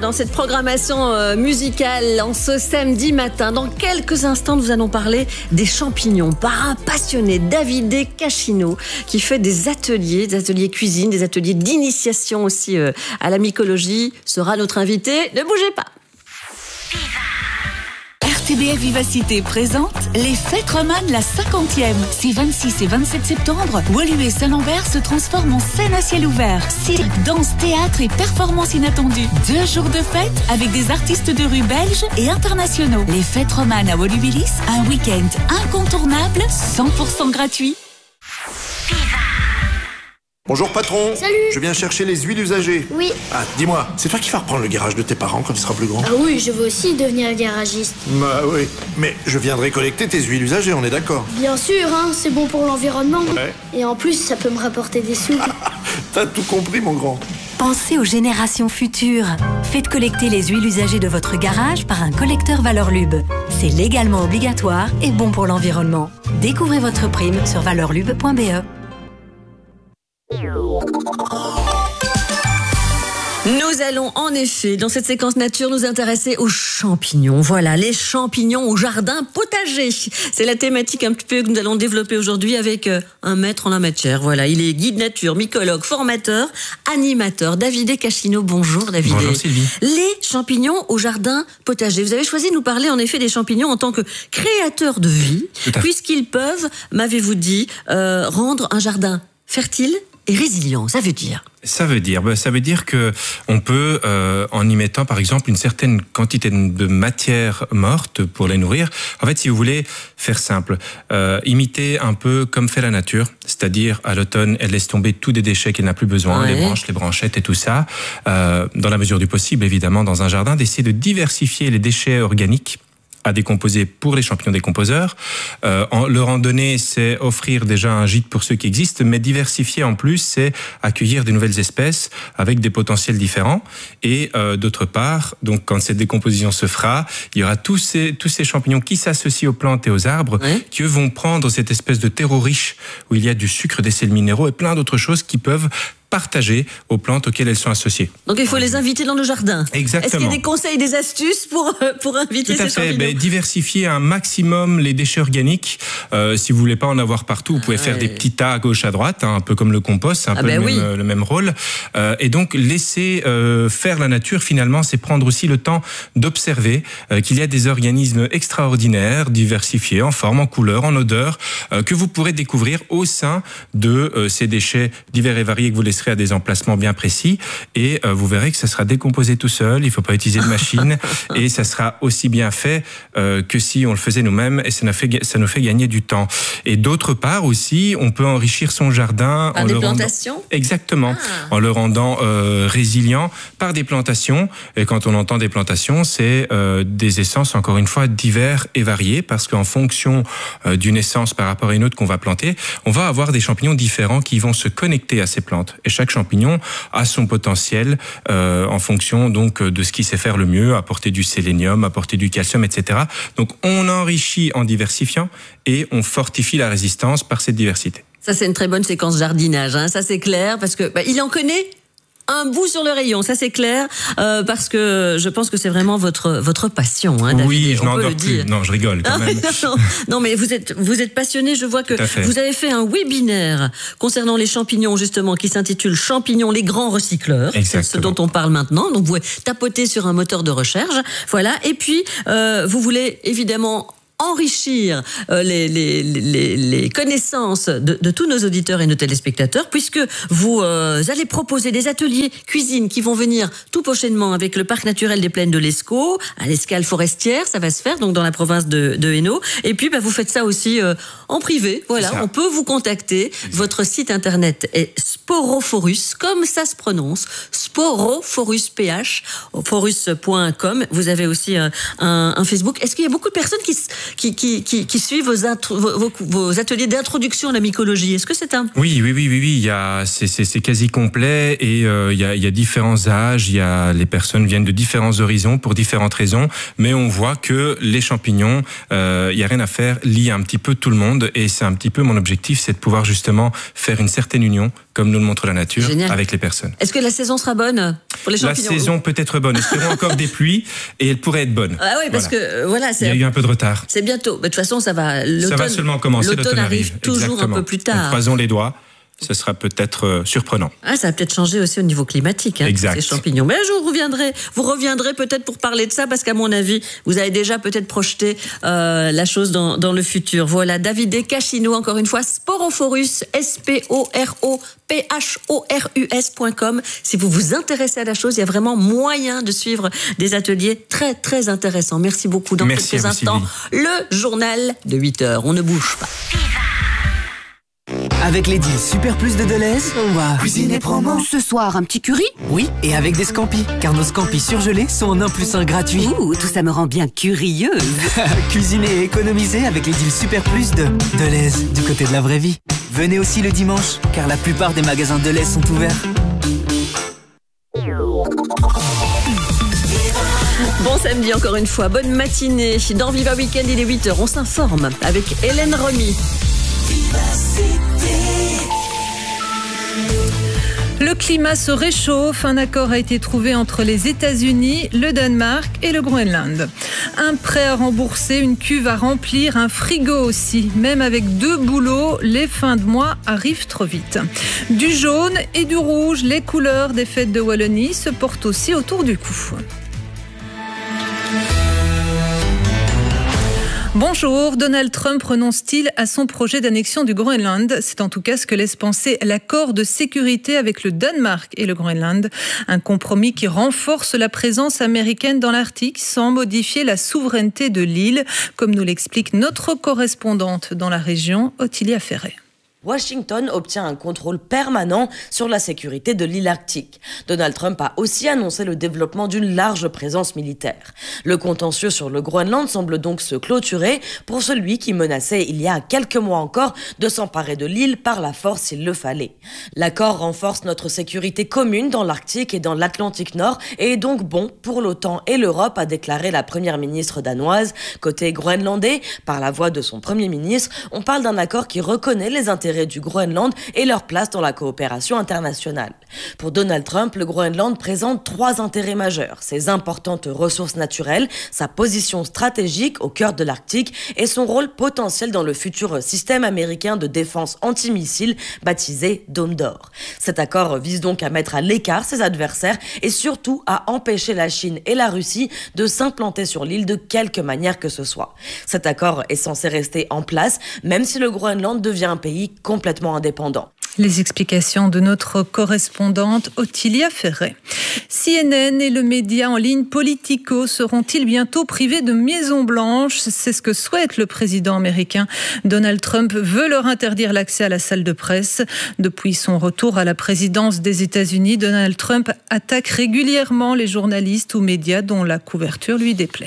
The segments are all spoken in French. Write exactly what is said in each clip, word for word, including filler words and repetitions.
dans cette programmation euh, musicale en ce samedi matin. Dans quelques instants, nous allons parler des champignons par un passionné, Davide Cascino, qui fait des ateliers, des ateliers cuisine, des ateliers d'initiation aussi euh, à la mycologie. Sera notre invité. Ne bougez pas. R T B F Vivacité présente les Fêtes romanes, la cinquantième. Ces vingt-six et vingt-sept septembre, Woluwe Saint-Lambert se transforme en scène à ciel ouvert. Cirque, danse, théâtre et performances inattendues. Deux jours de fête avec des artistes de rue belges et internationaux. Les Fêtes romanes à Woluwelis, un week-end incontournable, cent pour cent gratuit. Bonjour patron. Salut. Je viens chercher les huiles usagées. Oui. Ah, dis-moi, c'est toi qui vas reprendre le garage de tes parents quand il sera plus grand? Ah oui, je veux aussi devenir garagiste. Bah oui, mais je viendrai collecter tes huiles usagées, on est d'accord? Bien sûr, hein, c'est bon pour l'environnement. Ouais. Et en plus, ça peut me rapporter des sous. T'as tout compris, mon grand. Pensez aux générations futures. Faites collecter les huiles usagées de votre garage par un collecteur Valeur Lube. C'est légalement obligatoire et bon pour l'environnement. Découvrez votre prime sur valeur lube point b e. Nous allons en effet, dans cette séquence nature, nous intéresser aux champignons. Voilà, les champignons au jardin potager. C'est la thématique un petit peu que nous allons développer aujourd'hui avec un maître en la matière. Voilà, il est guide nature, mycologue, formateur, animateur. Davide Cascino, bonjour Davide. Bonjour Sylvie. Les champignons au jardin potager. Vous avez choisi de nous parler en effet des champignons en tant que créateurs de vie, puisqu'ils peuvent, m'avez-vous dit, euh, rendre un jardin fertile et résilient. Ça veut dire Ça veut dire, ben, ça veut dire que on peut, euh, en y mettant par exemple une certaine quantité de matière morte pour les nourrir. En fait, si vous voulez faire simple, euh, imiter un peu comme fait la nature, c'est-à-dire à l'automne, elle laisse tomber tous des déchets qu'elle n'a plus besoin, ouais. les branches, les branchettes et tout ça, euh, dans la mesure du possible évidemment dans un jardin, d'essayer de diversifier les déchets organiques à décomposer pour les champignons décomposeurs. Euh, en, leur en donner, c'est offrir déjà un gîte pour ceux qui existent, mais diversifier en plus, c'est accueillir de nouvelles espèces avec des potentiels différents. Et euh, d'autre part, donc quand cette décomposition se fera, il y aura tous ces, tous ces champignons qui s'associent aux plantes et aux arbres, oui. qui eux vont prendre cette espèce de terreau riche où il y a du sucre, des sels minéraux et plein d'autres choses qui peuvent partagées aux plantes auxquelles elles sont associées. Donc il faut les inviter dans le jardin. Exactement. Est-ce qu'il y a des conseils, des astuces pour, pour inviter Tout à ces fait. champignons? Ben, diversifier un maximum les déchets organiques. Euh, si vous voulez pas en avoir partout, vous pouvez ah, faire ouais. des petits tas à gauche, à droite, hein, un peu comme le compost, c'est un ah, peu ben le, oui. même, le même rôle. Euh, et donc laisser euh, faire la nature, finalement, c'est prendre aussi le temps d'observer euh, qu'il y a des organismes extraordinaires, diversifiés en forme, en couleur, en odeur, euh, que vous pourrez découvrir au sein de euh, ces déchets divers et variés que vous laisserez à des emplacements bien précis et euh, vous verrez que ça sera décomposé tout seul, il ne faut pas utiliser de machine et ça sera aussi bien fait euh, que si on le faisait nous-mêmes et ça nous fait, ça nous fait gagner du temps. Et d'autre part aussi, on peut enrichir son jardin par en des le plantations rendant, exactement, ah. en le rendant euh, résilient par des plantations. Et quand on entend des plantations, c'est euh, des essences, encore une fois, divers et variées parce qu'en fonction euh, d'une essence par rapport à une autre qu'on va planter, on va avoir des champignons différents qui vont se connecter à ces plantes. Et chaque champignon a son potentiel euh, en fonction donc de ce qu'il sait faire le mieux, apporter du sélénium, apporter du calcium, et cetera. Donc on enrichit en diversifiant et on fortifie la résistance par cette diversité. Ça c'est une très bonne séquence jardinage, hein. Ça c'est clair parce que bah, il en connaît un bout sur le rayon, ça c'est clair, euh, parce que je pense que c'est vraiment votre votre passion, hein, David. Oui, je n'en dors plus. Non, je rigole quand non, même. Non, non, non, mais vous êtes vous êtes passionné. Je vois que vous avez fait un webinaire concernant les champignons justement, qui s'intitule Champignons, les grands recycleurs. C'est ce dont on parle maintenant. Donc vous tapotez sur un moteur de recherche, voilà. Et puis euh, vous voulez évidemment enrichir euh, les, les, les, les connaissances de, de tous nos auditeurs et nos téléspectateurs, puisque vous euh, allez proposer des ateliers cuisine qui vont venir tout prochainement avec le parc naturel des plaines de l'Escaut, à l'Escale forestière, ça va se faire donc dans la province de, de Hainaut. Et puis bah, vous faites ça aussi euh, en privé, voilà, on peut vous contacter. Exact. Votre site internet est Sporophorus, comme ça se prononce, Sporophorus P H, forus point com. Vous avez aussi euh, un, un Facebook. Est-ce qu'il y a beaucoup de personnes qui Qui, qui, qui, qui suivent vos, intro, vos, vos ateliers d'introduction à la mycologie? Est-ce que c'est un... Oui, oui, oui, oui, oui. Il y a, c'est, c'est, c'est quasi complet et euh, il y a, il y a différents âges. Il y a, les personnes viennent de différents horizons pour différentes raisons, mais on voit que les champignons, euh, il y a rien à faire, lient un petit peu tout le monde et c'est un petit peu mon objectif, c'est de pouvoir justement faire une certaine union comme nous le montre la nature, Génial. Avec les personnes. Est-ce que la saison sera bonne pour les champignons? La saison peut être bonne. Espérons encore des pluies et elle pourrait être bonne. Ah oui, parce voilà. que voilà, c'est... il y a eu un peu de retard. C'est bientôt. Mais de toute façon, ça va. L'automne, ça va seulement commencer. L'automne, l'automne arrive, arrive toujours Exactement. un peu plus tard. Donc, croisons les doigts. Ce sera peut-être euh, surprenant. Ah, ça va peut-être changer aussi au niveau climatique, hein, exact. ces champignons. Mais un jour, vous reviendrez, vous reviendrez peut-être pour parler de ça, parce qu'à mon avis, vous avez déjà peut-être projeté euh, la chose dans, dans le futur. Voilà, Davide Cascino, encore une fois, Sporophorus, S P O R O P H O R U S point com. Si vous vous intéressez à la chose, il y a vraiment moyen de suivre des ateliers très, très intéressants. Merci beaucoup. Dans Merci quelques instants, Sylvie. le journal de huit heures. On ne bouge pas. Avec les deals Super Plus de Deleuze, on va cuisiner promo. Ce soir, un petit curry? Oui, et avec des scampis, car nos scampis surgelés sont en un plus un gratuit. Ouh, tout ça me rend bien curieuse. Cuisiner et économiser avec les deals Super Plus de Deleuze, du côté de la vraie vie. Venez aussi le dimanche, car la plupart des magasins Deleuze sont ouverts. Bon samedi encore une fois, bonne matinée. Dans Viva Weekend, il est huit heures, on s'informe avec Hélène Romy. Le climat se réchauffe. Un accord a été trouvé entre les États-Unis, le Danemark et le Groenland. Un prêt à rembourser, une cuve à remplir, un frigo aussi. Même avec deux boulots, les fins de mois arrivent trop vite. Du jaune et du rouge, les couleurs des fêtes de Wallonie se portent aussi autour du cou. Bonjour, Donald Trump renonce-t-il à son projet d'annexion du Groenland? C'est en tout cas ce que laisse penser l'accord de sécurité avec le Danemark et le Groenland. Un compromis qui renforce la présence américaine dans l'Arctique sans modifier la souveraineté de l'île, comme nous l'explique notre correspondante dans la région, Ottilia Ferret. Washington obtient un contrôle permanent sur la sécurité de l'île arctique. Donald Trump a aussi annoncé le développement d'une large présence militaire. Le contentieux sur le Groenland semble donc se clôturer pour celui qui menaçait il y a quelques mois encore de s'emparer de l'île par la force s'il le fallait. L'accord renforce notre sécurité commune dans l'Arctique et dans l'Atlantique Nord et est donc bon pour l'OTAN et l'Europe, a déclaré la première ministre danoise. Côté groenlandais, par la voix de son premier ministre, on parle d'un accord qui reconnaît les intérêts du Groenland et leur place dans la coopération internationale. Pour Donald Trump, le Groenland présente trois intérêts majeurs: ses importantes ressources naturelles, sa position stratégique au cœur de l'Arctique et son rôle potentiel dans le futur système américain de défense antimissile baptisé Dôme d'Or. Cet accord vise donc à mettre à l'écart ses adversaires et surtout à empêcher la Chine et la Russie de s'implanter sur l'île de quelque manière que ce soit. Cet accord est censé rester en place, même si le Groenland devient un pays complètement indépendant. Les explications de notre correspondante Ottilia Ferret. C N N et le média en ligne Politico seront-ils bientôt privés de Maison Blanche? C'est ce que souhaite le président américain. Donald Trump veut leur interdire l'accès à la salle de presse. Depuis son retour à la présidence des États-Unis, Donald Trump attaque régulièrement les journalistes ou médias dont la couverture lui déplaît.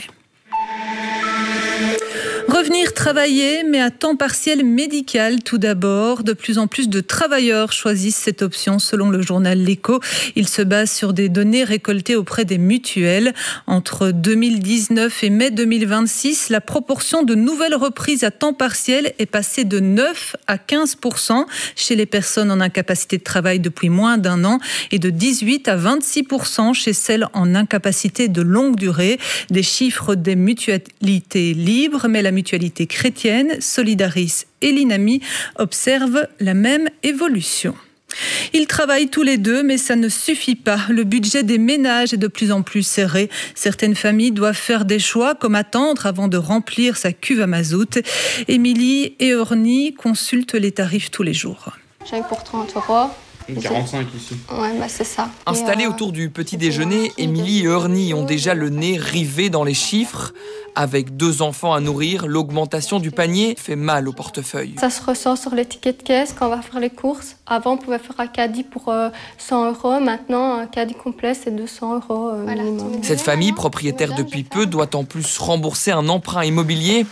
Revenir travailler, mais à temps partiel médical tout d'abord. De plus en plus de travailleurs choisissent cette option selon le journal L'Écho. Il se base sur des données récoltées auprès des mutuelles. Entre deux mille dix-neuf et mai deux mille vingt-six, la proportion de nouvelles reprises à temps partiel est passée de neuf à quinze pour cent chez les personnes en incapacité de travail depuis moins d'un an et de dix-huit à vingt-six pour cent chez celles en incapacité de longue durée. Des chiffres des mutualités libres, mais la mutualité chrétienne, Solidaris et l'INAMI observent la même évolution. Ils travaillent tous les deux, mais ça ne suffit pas. Le budget des ménages est de plus en plus serré. Certaines familles doivent faire des choix, comme attendre avant de remplir sa cuve à mazout. Émilie et Orny consultent les tarifs tous les jours. J'ai pour trente euros. quarante-cinq ici. Ouais, bah c'est ça. Installés euh... autour du petit déjeuner, Émilie et Ernie ont déjà le nez rivé dans les chiffres. Avec deux enfants à nourrir, l'augmentation du panier fait mal au portefeuille. Ça se ressent sur les tickets de caisse quand on va faire les courses. Avant, on pouvait faire un caddie pour cent euros. Maintenant, un caddie complet, c'est deux cents euros minimum. Cette famille, propriétaire depuis peu, doit en plus rembourser un emprunt immobilier.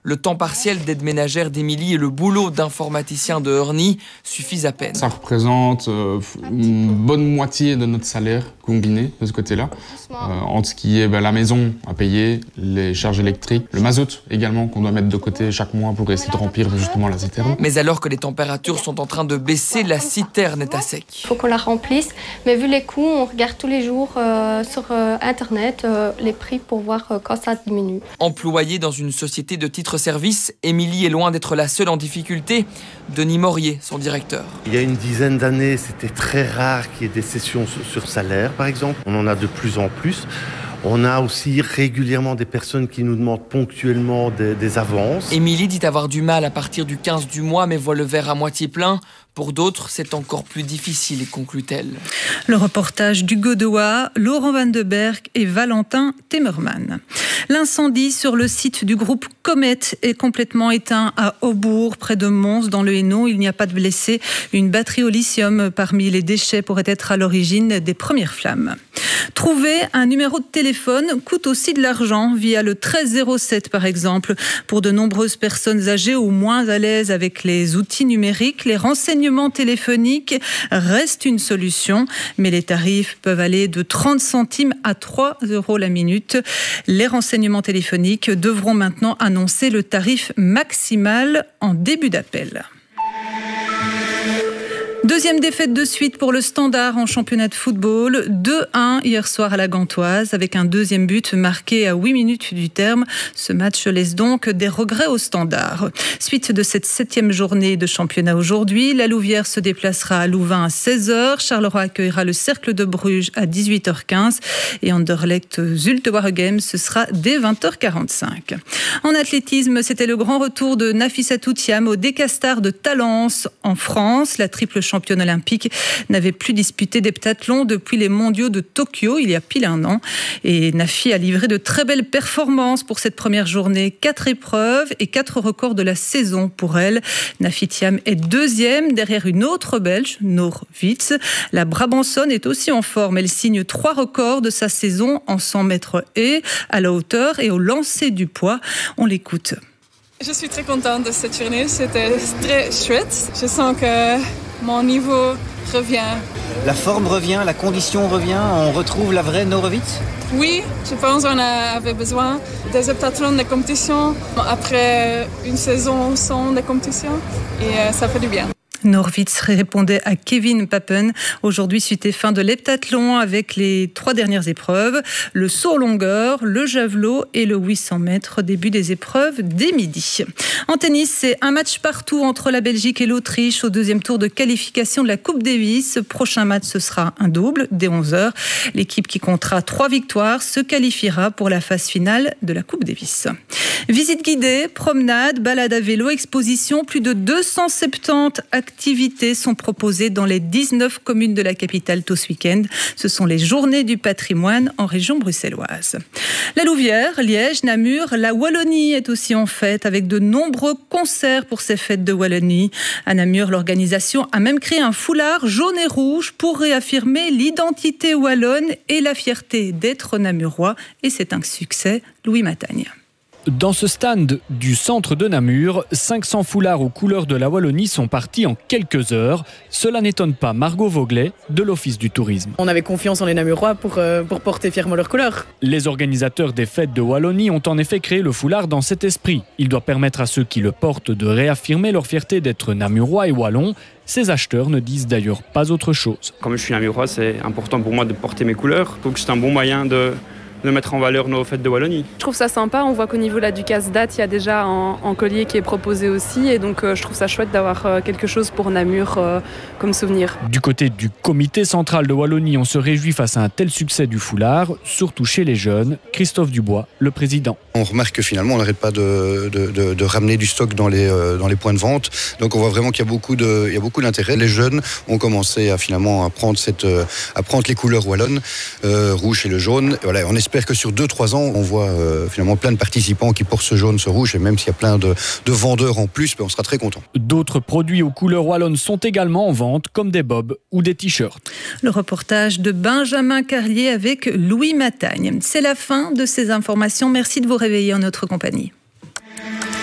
Le temps partiel d'aide ménagère d'Émilie et le boulot d'informaticien de Ernie suffisent à peine. Ça représente euh, une bonne moitié de notre salaire combiné de ce côté-là. Euh, entre ce qui est ben, la maison à payer, les charges électriques, le mazout également qu'on doit mettre de côté chaque mois pour essayer de remplir justement la citerne. Mais alors que les températures sont en train de baisser, la citerne est à sec. Il faut qu'on la remplisse, mais vu les coûts, on regarde tous les jours euh, sur euh, Internet euh, les prix pour voir euh, quand ça diminue. Employée dans une société de titres-services, Émilie est loin d'être la seule en difficulté. Denis Morier, son directeur. Il y a une dizaine d'années, c'était très rare qu'il y ait des sessions sur salaire, par exemple. On en a de plus en plus. On a aussi régulièrement des personnes qui nous demandent ponctuellement des, des avances. Émilie dit avoir du mal à partir du quinze du mois, mais voit le verre à moitié plein. Pour d'autres, c'est encore plus difficile, conclut-elle. Le reportage d'Hugo Dewa, Laurent Van de Berg et Valentin Temmerman. L'incendie sur le site du groupe Comet est complètement éteint à Aubourg, près de Mons, dans le Hainaut. Il n'y a pas de blessés. Une batterie au lithium parmi les déchets pourrait être à l'origine des premières flammes. Trouver un numéro de téléphone coûte aussi de l'argent via le treize zéro sept par exemple. Pour de nombreuses personnes âgées ou moins à l'aise avec les outils numériques, les renseignements téléphoniques restent une solution, mais les tarifs peuvent aller de trente centimes à trois euros la minute. Les renseignements téléphoniques devront maintenant annoncer le tarif maximal en début d'appel. Deuxième défaite de suite pour le Standard en championnat de football. deux un hier soir à la Gantoise avec un deuxième but marqué à huit minutes du terme. Ce match laisse donc des regrets au Standard. Suite de cette septième journée de championnat aujourd'hui, la Louvière se déplacera à Louvain à seize heures. Charleroi accueillera le Cercle de Bruges à dix-huit heures quinze. Et Anderlecht Zulte Waregem, ce sera dès vingt heures quarante-cinq. En athlétisme, c'était le grand retour de Nafissatou Thiam au Décastar de Talence en France. La triple championne championne olympique n'avait plus disputé d'heptathlon depuis les mondiaux de Tokyo, il y a pile un an. Et Nafi a livré de très belles performances pour cette première journée. Quatre épreuves et quatre records de la saison pour elle. Nafi Thiam est deuxième derrière une autre Belge, Noor Witz. La Brabançonne est aussi en forme. Elle signe trois records de sa saison en cent mètres haies, à la hauteur et au lancer du poids. On l'écoute. Je suis très contente de cette journée, c'était très chouette. Je sens que mon niveau revient. La forme revient, la condition revient, on retrouve la vraie Noor Witz ? Oui, je pense qu'on avait besoin des heptathlons de compétition après une saison sans de compétition et ça fait du bien. Noor Witz répondait à Kevin Papen. Aujourd'hui, suite et fin de l'heptathlon avec les trois dernières épreuves. Le saut en longueur, le javelot et le huit cents mètres. Début des épreuves dès midi. En tennis, c'est un match partout entre la Belgique et l'Autriche au deuxième tour de qualification de la Coupe Davis. Prochain match, ce sera un double dès onze heures. L'équipe qui comptera trois victoires se qualifiera pour la phase finale de la Coupe Davis. Visite guidée, promenade, balade à vélo, exposition. Plus de deux cent soixante-dix activités sont proposées dans les dix-neuf communes de la capitale tout ce week-end. Ce sont les Journées du patrimoine en région bruxelloise. La Louvière, Liège, Namur, la Wallonie est aussi en fête avec de nombreux concerts pour ces fêtes de Wallonie. À Namur, l'organisation a même créé un foulard jaune et rouge pour réaffirmer l'identité wallonne et la fierté d'être namurois. Et c'est un succès. Louis Matagne. Dans ce stand du centre de Namur, cinq cents foulards aux couleurs de la Wallonie sont partis en quelques heures. Cela n'étonne pas Margot Voglet de l'Office du tourisme. On avait confiance en les Namurois pour, euh, pour porter fièrement leurs couleurs. Les organisateurs des fêtes de Wallonie ont en effet créé le foulard dans cet esprit. Il doit permettre à ceux qui le portent de réaffirmer leur fierté d'être Namurois et Wallons. Ces acheteurs ne disent d'ailleurs pas autre chose. Comme je suis Namurois, c'est important pour moi de porter mes couleurs. Donc c'est un bon moyen de... de mettre en valeur nos fêtes de Wallonie. Je trouve ça sympa, on voit qu'au niveau là, du casse-date, il y a déjà un, un collier qui est proposé aussi et donc euh, je trouve ça chouette d'avoir euh, quelque chose pour Namur euh, comme souvenir. Du côté du comité central de Wallonie, on se réjouit face à un tel succès du foulard, surtout chez les jeunes. Christophe Dubois, le président. On remarque que finalement on n'arrête pas de, de, de, de ramener du stock dans les, euh, dans les points de vente, donc on voit vraiment qu'il y a beaucoup de, il y a beaucoup d'intérêt. Les jeunes ont commencé à finalement à prendre, cette, à prendre les couleurs wallonnes, euh, rouge et le jaune. Et voilà, on espère que sur deux trois ans, on voit euh, finalement plein de participants qui portent ce jaune, ce rouge, et même s'il y a plein de, de vendeurs en plus, ben on sera très contents. D'autres produits aux couleurs wallonnes sont également en vente, comme des bobs ou des t-shirts. Le reportage de Benjamin Carlier avec Louis Matagne. C'est la fin de ces informations. Merci de vous réveiller en notre compagnie.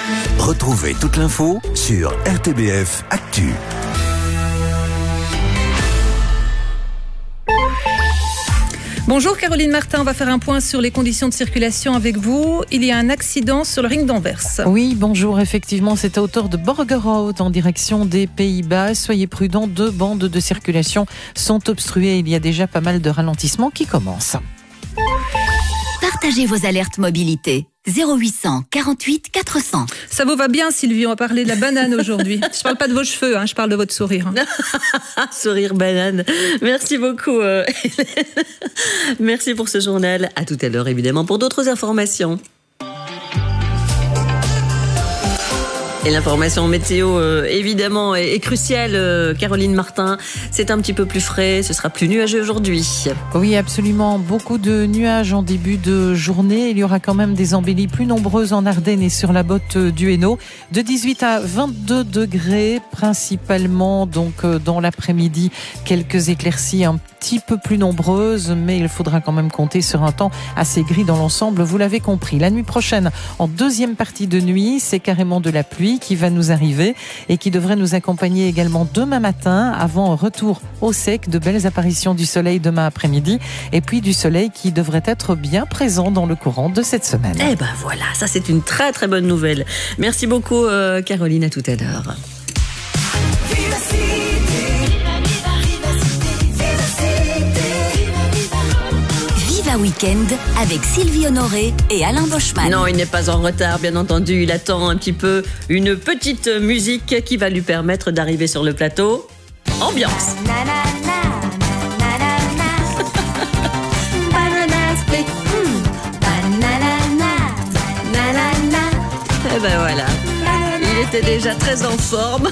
Retrouvez toute l'info sur R T B F Actu. Bonjour Caroline Martin, on va faire un point sur les conditions de circulation avec vous. Il y a un accident sur le ring d'Anvers. Oui, bonjour, effectivement, c'est à hauteur de Borgerhout en direction des Pays-Bas. Soyez prudents, deux bandes de circulation sont obstruées. Il y a déjà pas mal de ralentissements qui commencent. Partagez vos alertes mobilité. zéro huit cent quarante-huit quatre cents. Ça vous va bien, Sylvie? On va parler de la banane aujourd'hui. Je ne parle pas de vos cheveux, hein, je parle de votre sourire. Sourire banane. Merci beaucoup, euh, Hélène. Merci pour ce journal. À tout à l'heure, évidemment, pour d'autres informations. Et l'information météo, euh, évidemment, est, est cruciale, euh, Caroline Martin. C'est un petit peu plus frais, ce sera plus nuageux aujourd'hui. Oui, absolument. Beaucoup de nuages en début de journée. Il y aura quand même des embellies plus nombreuses en Ardennes et sur la botte du Hainaut. De dix-huit à vingt-deux degrés, principalement donc dans l'après-midi. Quelques éclaircies un petit peu plus nombreuses, mais il faudra quand même compter sur un temps assez gris dans l'ensemble, vous l'avez compris. La nuit prochaine, en deuxième partie de nuit, c'est carrément de la pluie qui va nous arriver et qui devrait nous accompagner également demain matin avant un retour au sec, de belles apparitions du soleil demain après-midi et puis du soleil qui devrait être bien présent dans le courant de cette semaine. Eh ben voilà, ça c'est une très très bonne nouvelle. Merci beaucoup euh, Caroline, à tout à l'heure. Week-end avec Sylvie Honoré et Alain Boschman. Non, il n'est pas en retard, bien entendu. Il attend un petit peu une petite musique qui va lui permettre d'arriver sur le plateau. Ambiance. Et ben voilà. Il était déjà très en forme.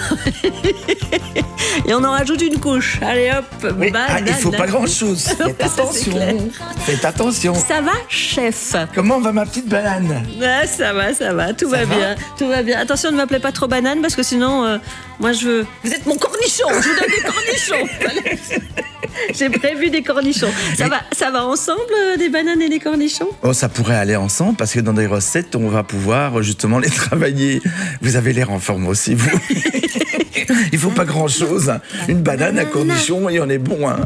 Et on en rajoute une couche. Allez hop, oui, ah, il ne faut pas grand-chose. Faites attention. Faites attention. Ça va, chef? Comment va ma petite banane? Ouais, ça va, ça va. Tout ça va, va bien. Tout va bien. Attention, ne m'appelez pas trop banane parce que sinon, euh, moi je veux... Vous êtes mon cornichon. Je vous donne des cornichons. J'ai prévu des cornichons. Ça, va, ça va ensemble, euh, des bananes et des cornichons? Oh, ça pourrait aller ensemble parce que dans des recettes, on va pouvoir justement les travailler. Vous avez l'air en forme aussi, vous. Il faut pas grand-chose. Une banane, un cornichon et on est bon. Hein.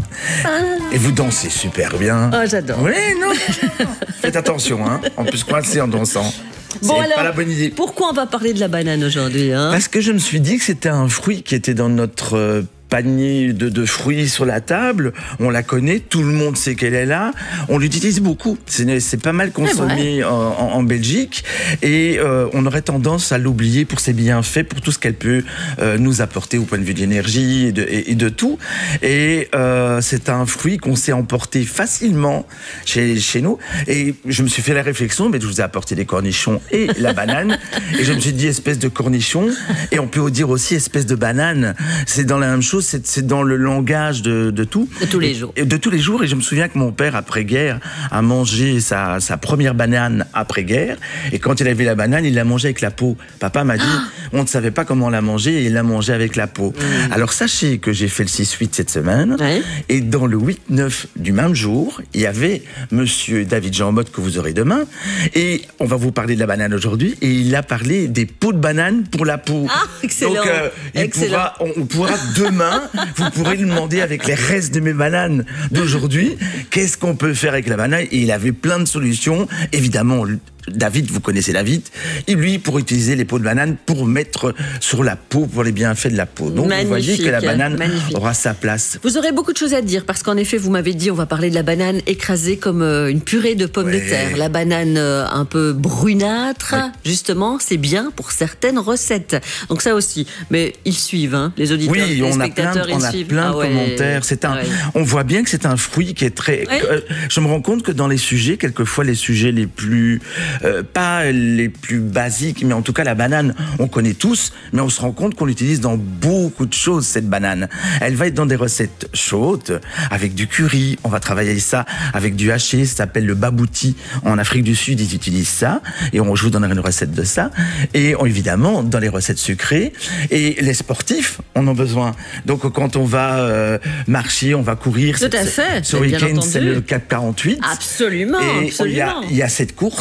Et vous dansez super bien. Oh, j'adore. Oui, non. Faites attention. Hein. En plus, coincer en dansant. Bon, c'est alors, pas la bonne idée. Pourquoi on va parler de la banane aujourd'hui, hein? Parce que je me suis dit que c'était un fruit qui était dans notre... Euh, panier de, de fruits sur la table, on la connaît, tout le monde sait qu'elle est là, on l'utilise beaucoup, c'est, c'est pas mal consommé en, en, en Belgique et euh, on aurait tendance à l'oublier pour ses bienfaits, pour tout ce qu'elle peut euh, nous apporter au point de vue de l'énergie et de, et, et de tout, et euh, c'est un fruit qu'on sait emporter facilement chez, chez nous, et je me suis fait la réflexion, mais je vous ai apporté des cornichons et la banane, et je me suis dit espèce de cornichon, et on peut dire aussi espèce de banane, c'est dans la même chose, C'est, c'est dans le langage de, de tout. De tous les jours. Et, de tous les jours. Et je me souviens que mon père, après-guerre, a mangé sa, sa première banane après-guerre. Et quand il avait la banane, il l'a mangée avec la peau. Papa m'a dit, ah on ne savait pas comment la manger et il l'a mangée avec la peau. Mmh. Alors sachez que j'ai fait le six huit cette semaine. Ouais. Et dans le huit neuf du même jour, il y avait monsieur David Jean Motte que vous aurez demain. Et on va vous parler de la banane aujourd'hui. Et il a parlé des peaux de banane pour la peau. Ah, excellent. Donc, euh, il excellent. Pourra, on, on pourra demain vous pourrez lui demander avec les restes de mes bananes d'aujourd'hui, qu'est-ce qu'on peut faire avec la banane? Et il avait plein de solutions. Évidemment, David, vous connaissez David, et lui pour utiliser les peaux de banane pour mettre sur la peau, pour les bienfaits de la peau. Donc magnifique, vous voyez que la banane magnifique. Aura sa place. Vous aurez beaucoup de choses à dire parce qu'en effet, vous m'avez dit, on va parler de la banane écrasée comme euh, une purée de pommes ouais. de terre. La banane euh, un peu brunâtre, ouais. justement, c'est bien pour certaines recettes. Donc ça aussi. Mais ils suivent, hein, les auditeurs, oui, les on spectateurs, a plein, ils on a suivent. plein ah de ouais. commentaires. C'est un, ah ouais. On voit bien que c'est un fruit qui est très... Ouais. Euh, je me rends compte que dans les sujets, quelquefois les sujets les plus... Euh, pas les plus basiques, mais en tout cas la banane, on connaît tous, mais on se rend compte qu'on l'utilise dans beaucoup de choses, cette banane. Elle va être dans des recettes chaudes, avec du curry, on va travailler ça avec du haché, ça s'appelle le babouti. En Afrique du Sud, ils utilisent ça, et on, je vous donnerai une recette de ça. Et on, évidemment, dans les recettes sucrées, et les sportifs en ont besoin. Donc quand on va euh, marcher, on va courir. Tout à fait. Ce week-end, c'est le quatre quarante-huit. Absolument, et absolument. Il y, a, il y a cette course, et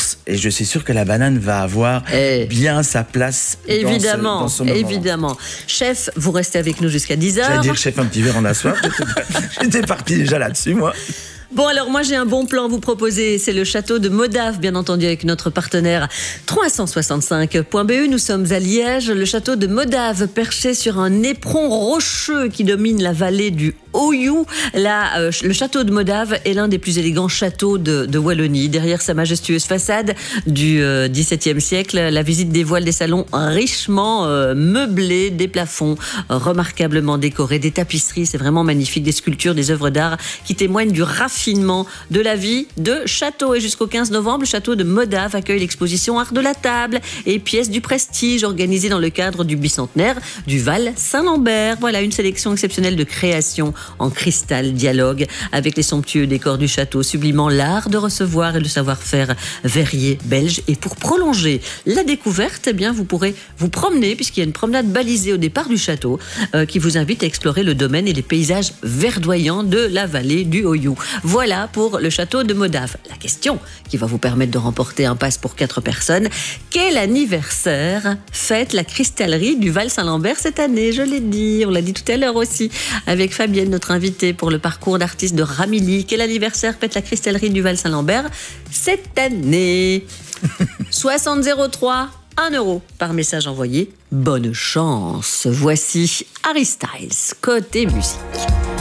je suis sûr que la banane va avoir Eh. bien sa place Évidemment, dans ce, dans ce moment. évidemment. Chef, vous restez avec nous jusqu'à dix heures. J'allais dire chef un petit verre en asseoir. J'étais parti déjà là-dessus, moi. Bon, alors moi j'ai un bon plan à vous proposer, c'est le château de Modave, bien entendu avec notre partenaire trois cent soixante-cinq point B E. Nous sommes à Liège, le château de Modave, perché sur un éperon rocheux qui domine la vallée du Oyou. Là, euh, le château de Modave est l'un des plus élégants châteaux de, de Wallonie. Derrière sa majestueuse façade du euh, dix-septième siècle, la visite dévoile des salons richement euh, meublés, des plafonds remarquablement décorés, des tapisseries, c'est vraiment magnifique, des sculptures, des œuvres d'art qui témoignent du raffinement de la vie de château. Et jusqu'au quinze novembre, le château de Modave accueille l'exposition Art de la table et pièces du prestige organisée dans le cadre du bicentenaire du Val Saint-Lambert. Voilà une sélection exceptionnelle de créations en cristal dialogue avec les somptueux décors du château, sublimant l'art de recevoir et le savoir-faire verrier belge. Et pour prolonger la découverte, eh bien, vous pourrez vous promener, puisqu'il y a une promenade balisée au départ du château euh, qui vous invite à explorer le domaine et les paysages verdoyants de la vallée du Oyou. Voilà pour le château de Modave. La question qui va vous permettre de remporter un pass pour quatre personnes. Quel anniversaire fête la cristallerie du Val Saint-Lambert cette année? Je l'ai dit, on l'a dit tout à l'heure aussi, avec Fabienne, notre invitée pour le parcours d'artiste de Ramilly. Quel anniversaire fête la cristallerie du Val Saint-Lambert cette année? soixante zéro trois, un euro par message envoyé. Bonne chance. Voici Harry Styles, côté musique.